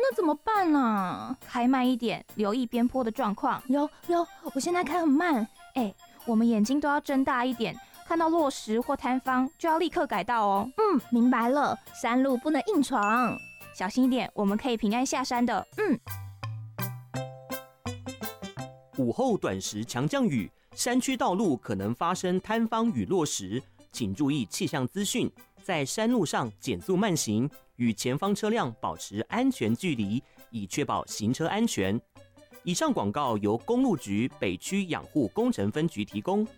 那怎么办啊？ 开慢一点，留意边坡的状况。 有，我现在开很慢。 我们眼睛都要睁大一点，看到落石或塌方就要立刻改道哦。 明白了，山路不能硬闯， 小心一点，我们可以平安下山的。 午后短时强降雨，山区道路可能发生塌方与落石，请注意气象资讯，在山路上减速慢行，与前方车辆保持安全距离，以确保行车安全。以上广告由公路局北区养护工程分局提供。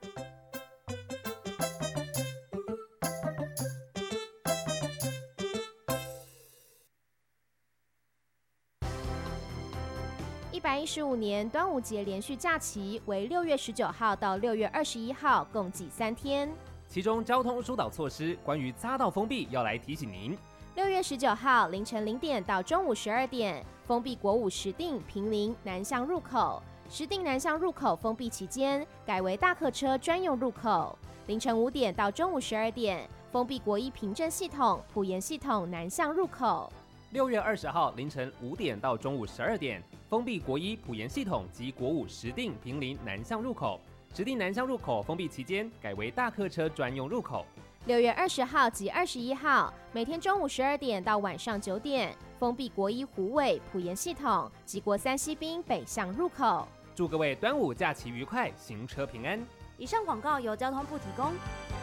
115年端午节连续假期为6月19号到6月21号，共计3天。 其中交通疏导措施关于匝道封闭要来提醒您。 6月19号凌晨0点到中午12点，封闭国五石碇、坪林南向入口。石碇南向入口封闭期间，改为大客车专用入口。凌晨5点到中午12点，封闭国一平镇系统、埔盐系统南向入口。 6月20号凌晨5点到中午12点，封闭国一埔盐系统及国五石碇、坪林南向入口。石碇南向入口封闭期间，改为大客车专用入口。 6月20号及21号，每天中午12点到晚上9点，封闭国一虎尾、埔盐系统及国三西滨北向入口。 祝各位端午假期愉快，行车平安。 以上广告由交通部提供。